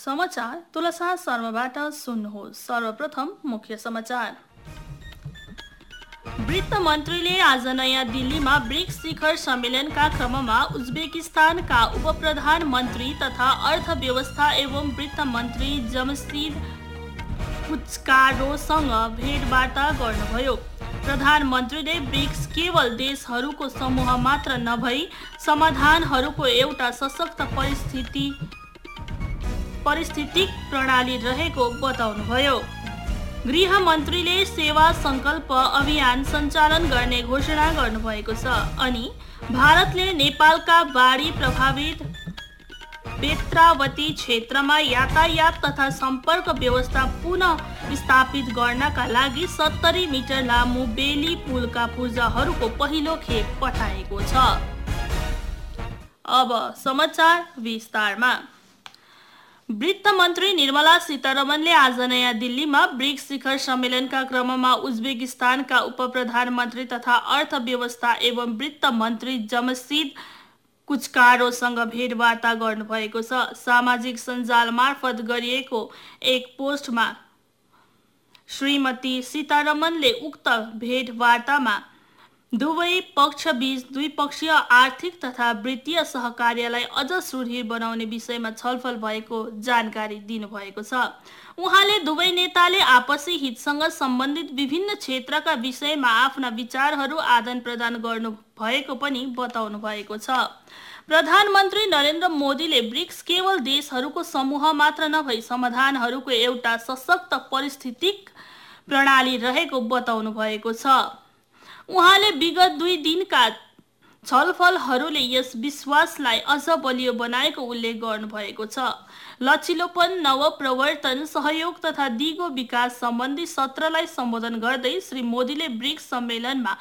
समाचार तुलसा शर्माबाट सुन्नुहोस्। सर्वप्रथम मुख्य समाचार। वित्त मन्त्रीले आज नयाँ दिल्लीमा ब्रिक्स शिखर सम्मेलनका क्रममा उज्बेकिस्तानका उपप्रधानमन्त्री तथा अर्थव्यवस्था एवं वित्त मन्त्री जमसिद कुचकारोसँग भेटवार्ता गर्नुभयो। प्रधानमन्त्रीले ब्रिक्स केवल देशहरूको समूह मात्र नभई समाधानहरूको एउटा सशक्त पारिस्थितिक प्रणाली रहेको बताउनुभयो। गृह मन्त्रीले सेवा संकल्प अभियान सञ्चालन गर्ने घोषणा गर्नुभएको छ अनि भारतले नेपालका बाढी प्रभावित बेत्रावती क्षेत्रमा यातायात तथा सम्पर्क व्यवस्था पुनः स्थापित गर्नका लागि 70 मिटर लामो बेली पुलका पूजाहरूको पहिलो खेप पठाएको छ। अब समाचार विस्तारमा। वित्त मन्त्री निर्मला सीतारमणले आज नयाँ दिल्लीमा ब्रिक्स शिखर सम्मेलनका क्रममा उज्बेकिस्तानका उपप्रधानमन्त्री तथा अर्थव्यवस्था एवं वित्त मन्त्री जमसिद कुचकारोसँग भेटवार्ता गर्नुभएको छ। सामाजिक सञ्जाल मार्फत गरिएको एक पोस्टमा श्रीमती सीतारमणले उक्त भेटवार्तामा दुवै पक्षबीच द्विपक्षीय आर्थिक तथा वित्तीय सहकार्यलाई अझ सुदृढ बनाउने विषयमा छलफल भएको जानकारी दिनुभएको छ। उहाँले दुवै नेताले आपसी हितसँग सम्बन्धित विभिन्न क्षेत्रका विषयमा आफ्ना विचारहरू आदान प्रदान गर्नु भएको पनि बताउनु भएको छ। प्रधानमन्त्री नरेन्द्र मोदीले ब्रिक्स केवल देशहरूको समूह मात्र नभई समाधानहरूको एउटा सशक्त पारिस्थितिक प्रणाली रहेको बताउनु भएको छ। उहाँले विगत 2 दिनका छलफलहरूले यस विश्वासलाई अझ बलियो बनाएको उल्लेख गर्नुभएको छ। लचिलोपन, नवप्रवर्तन, सहयोग तथा दिगो विकास सम्बन्धी सत्रलाई सम्बोधन गर्दै श्री मोदीले ब्रिक्स सम्मेलनमा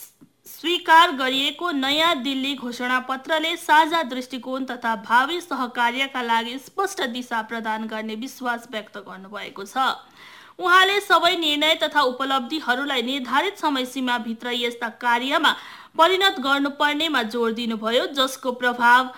स्वीकार गरिएको नयाँ दिल्ली घोषणापत्रले साझा दृष्टिकोण तथा भावी सहकार्यका लागि स्पष्ट दिशा प्रदान गर्ने विश्वास व्यक्त गर्नुभएको छ। उहाँले सबै निर्णय तथा उपलब्धिहरूलाई निर्धारित समय सीमा भित्र यस्ता कार्यमा परिणत गर्नुपर्नेमा जोड दिनुभयो जसको प्रभाव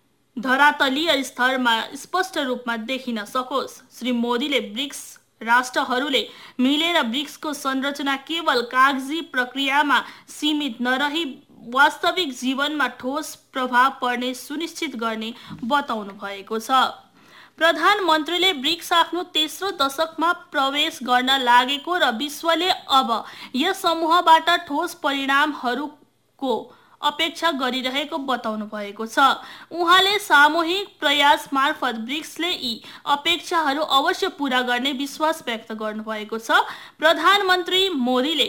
धरातलीय स्तरमा स्पष्ट रूपमा देखिन सकोस्। श्री मोदीले ब्रिक्स राष्ट्रहरूले मिलेर ब्रिक्सको संरचना केवल कागजी प्रक्रियामा सीमित नरही वास्तविक जीवनमा ठोस प्रभाव पर्ने सुनिश्चित गर्ने बताउनु भएको छ। प्रधानमन्त्रीले ब्रिक्स आफ्नो तेस्रो दशकमा प्रवेश गर्न लागेको र विश्वले अब यस समूहबाट ठोस परिणामहरूको अपेक्षा गरिरहेको बताउनु भएको छ। उहाँले सामूहिक प्रयास मार्फत ब्रिक्सले यी अपेक्षाहरू अवश्य पूरा गर्ने विश्वास व्यक्त गर्नुभएको छ। प्रधानमन्त्री मोदीले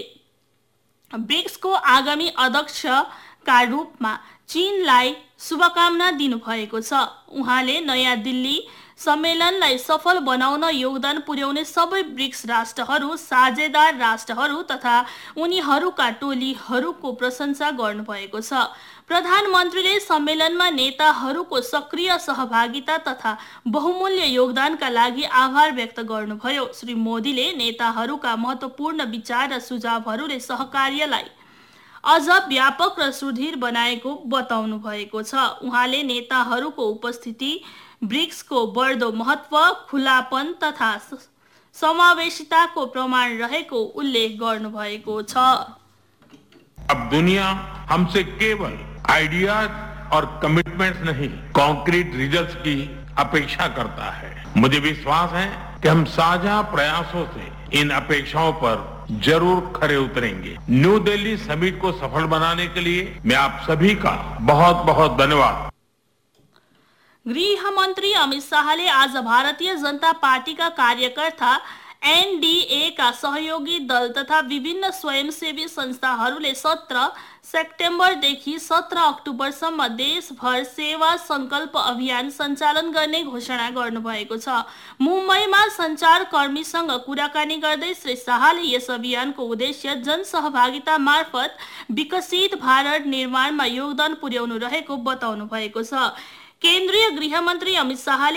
ब्रिक्सको आगामी अध्यक्षका रूपमा चीनलाई शुभकामना दिनुभएको छ। उहाँले नयाँ दिल्ली सम्मेलनलाई सफल बनाउन योगदान पुर्याउने सबै ब्रिक्स राष्ट्रहरू, साझेदार राष्ट्रहरू तथा उनीहरूका टोलीहरूको प्रशंसा गर्नुभएको छ। प्रधानमन्त्रीले सम्मेलनमा नेताहरूको सक्रिय सहभागिता तथा बहुमूल्य योगदानका लागि आभार व्यक्त गर्नुभयो। श्री मोदीले नेताहरूका महत्त्वपूर्ण विचार र सुझावहरूले सहकार्यलाई अझ व्यापक र सुदृढ बनाएको बताउनु भएको छ। उहाँले नेताहरूको उपस्थिति ब्रिक्सको बढ्दो महत्त्व, खुलापन तथा समावेशिताको प्रमाण रहेको उल्लेख गर्नुभएको छ। अब दुनिया हमसे केवल आइडियाज और कमिटमेंट्स नहीं, कॉन्क्रीट रिजल्ट्स की अपेक्षा करता है। मुझे विश्वास है कि हम साझा प्रयासों से इन अपेक्षाओं पर जरूर खरे उतरेंगे। न्यू दिल्ली समिट को सफल बनाने के लिए मैं आप सभी का बहुत बहुत धन्यवाद। गृह मन्त्री अमित शाहले आज भारतीय जनता पार्टीका कार्यकर्ता, एनडीएका सहयोगी दल तथा विभिन्न स्वयंसेवी संस्थाहरूले 17 सेप्टेम्बरदेखि 17 अक्टोबरसम्म देशभर सेवा संकल्प अभियान सञ्चालन गर्ने घोषणा गर्नुभएको छ। मुम्बईमा सञ्चारकर्मीसँग कुराकानी गर्दै श्री शाहले यस अभियानको उद्देश्य जनसहभागिता मार्फत विकसित भारत निर्माणमा योगदान पुर्याउनु रहेको बताउनु भएको छ। केन्द्रीय गृह मन्त्री अमित शाहले